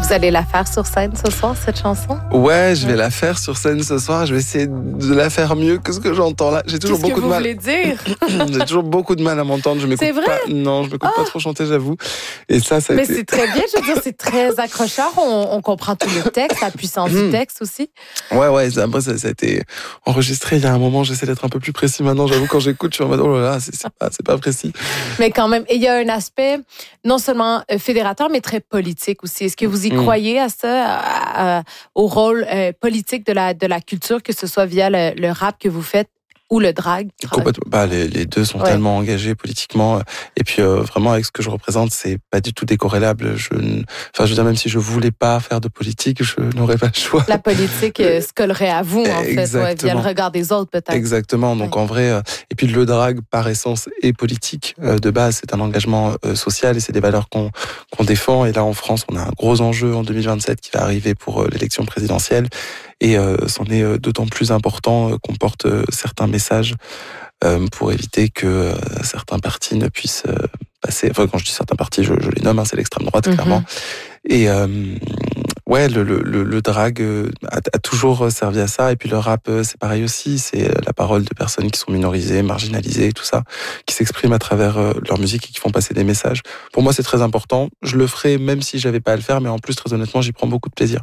Vous allez la faire sur scène ce soir, cette chanson? Ouais, je vais la faire sur scène ce soir. Je vais essayer de la faire mieux que ce que j'entends là. J'ai toujours beaucoup de mal. Qu'est-ce que vous voulez dire? J'ai toujours beaucoup de mal à m'entendre. Je m'écoute C'est vrai? pas. Non, je m'écoute pas trop chanter, j'avoue. Et ça a Mais été... c'est très bien, je veux dire, c'est très accrocheur. On comprend tout le texte, la puissance du texte aussi. Ouais, après ça a été enregistré il y a un moment. J'essaie d'être un peu plus précis maintenant. J'avoue, quand j'écoute, je suis en mode, oh là là, c'est pas précis. Mais quand même, il y a un aspect non seulement fédérateur, mais très politique aussi. Est-ce que vous y croyez à ça, au rôle politique de la culture, que ce soit via le rap que vous faites ou le drag? Complètement. Les deux sont tellement engagés politiquement. Et puis, vraiment, avec ce que je représente, c'est pas du tout décorrélable. Je veux dire, même si je voulais pas faire de politique, je n'aurais pas le choix. La politique se collerait à vous, en fait, via le regard des autres, peut-être. Exactement. Donc, en vrai, et puis le drag, par essence, est politique. De base, c'est un engagement social et c'est des valeurs qu'on défend. Et là, en France, on a un gros enjeu en 2027 qui va arriver pour l'élection présidentielle. Et c'en est d'autant plus important qu'on porte certains messages pour éviter que certains partis ne puissent passer. Enfin, quand je dis certains partis, je les nomme, c'est l'extrême droite, clairement. Et ouais, le drag a toujours servi à ça. Et puis le rap, c'est pareil aussi. C'est la parole de personnes qui sont minorisées, marginalisées, tout ça, qui s'expriment à travers leur musique et qui font passer des messages. Pour moi, c'est très important. Je le ferai même si j'avais pas à le faire, mais en plus, très honnêtement, j'y prends beaucoup de plaisir.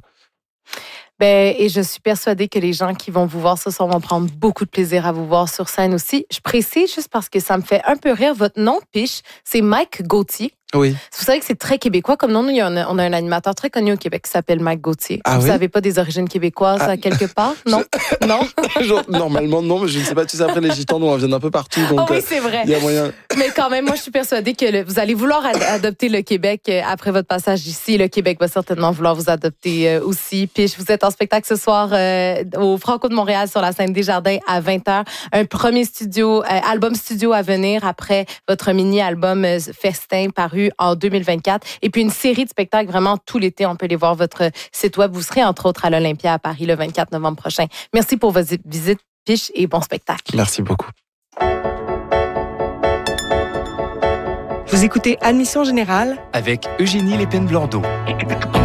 Et je suis persuadée que les gens qui vont vous voir ce soir vont prendre beaucoup de plaisir à vous voir sur scène aussi. Je précise juste parce que ça me fait un peu rire. Votre nom, Piche, c'est Mike Gauthier. Oui. Vous savez que c'est très québécois comme nom. Nous, on a un animateur très connu au Québec qui s'appelle Mike Gauthier. Vous n'avez pas des origines québécoises à quelque part? Non? Non? Normalement, non, mais je ne sais pas. Tu sais, après, les Gitans, on vient d'un peu partout. Donc, oui, c'est vrai. Il y a moyen. Mais quand même, moi, je suis persuadée que vous allez vouloir adopter le Québec après votre passage ici. Le Québec va certainement vouloir vous adopter aussi. Puis, vous êtes en spectacle ce soir au Franco de Montréal sur la scène Desjardins à 20h. Un premier album studio à venir après votre mini-album Festin paru en 2024. Et puis, une série de spectacles vraiment tout l'été. On peut aller voir votre site web. Vous serez entre autres à l'Olympia à Paris le 24 novembre prochain. Merci pour votre visite, Piche, et bon spectacle. Merci beaucoup. Vous écoutez Admission Générale avec Eugénie Lépine-Blondeau.